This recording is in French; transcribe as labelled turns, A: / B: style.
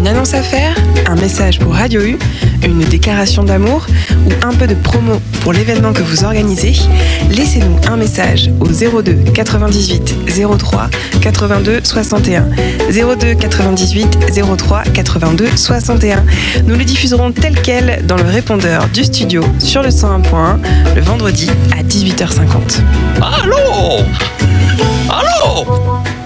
A: Une annonce à faire, un message pour Radio U, une déclaration d'amour ou un peu de promo pour l'événement que vous organisez? Laissez-nous un message au 02 98 03 82 61. 02 98 03 82 61. Nous le diffuserons tel quel dans le répondeur du studio sur le 101.1 le vendredi à 18h50.
B: Allô? Allô?